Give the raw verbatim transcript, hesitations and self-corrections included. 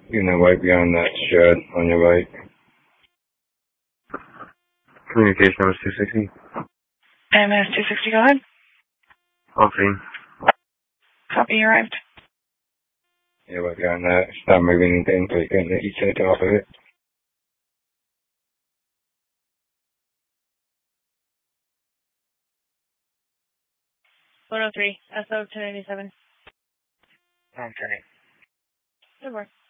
You know, right beyond that shed on your right. Communication number two sixty. M S two sixty, go ahead. Okay. Copy, you arrived. Yeah, right beyond that. Stop moving anything so you can let you check off of it. one oh three, S O ten eighty-seven. Okay. Good work.